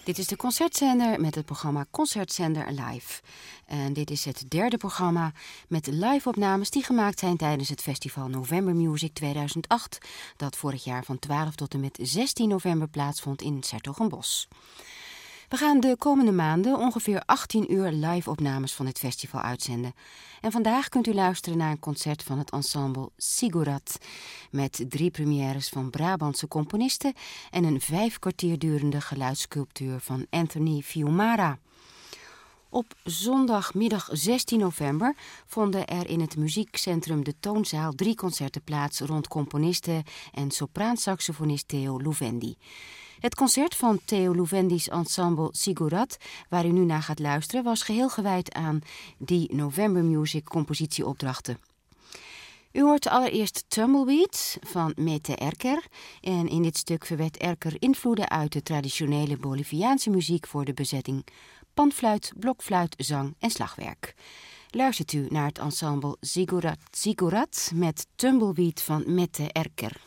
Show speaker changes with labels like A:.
A: Dit is de Concertzender met het programma Concertzender Live. En dit is het derde programma met live-opnames die gemaakt zijn tijdens het festival November Music 2008... dat vorig jaar van 12 tot en met 16 november plaatsvond in 's-Hertogenbosch. We gaan de komende maanden ongeveer 18 uur live-opnames van dit festival uitzenden. En vandaag kunt u luisteren naar een concert van het ensemble Ziggurat, met 3 premières van Brabantse componisten en een 5 kwartier durende geluidssculptuur van Anthony Fiumara. Op zondagmiddag 16 november vonden er in het muziekcentrum De Toonzaal 3 concerten plaats rond componisten en sopraansaxofonist Theo Louvendi. Het concert van Theo Louvendi's ensemble Ziggurat, waar u nu naar gaat luisteren, was geheel gewijd aan die November Music compositieopdrachten. U hoort allereerst Tumbleweed van Mete Erker. En in dit stuk verwet Erker invloeden uit de traditionele Boliviaanse muziek voor de bezetting: panfluit, blokfluit, zang en slagwerk. Luistert u naar het ensemble Ziggurat met Tumbleweed van Mete Erker.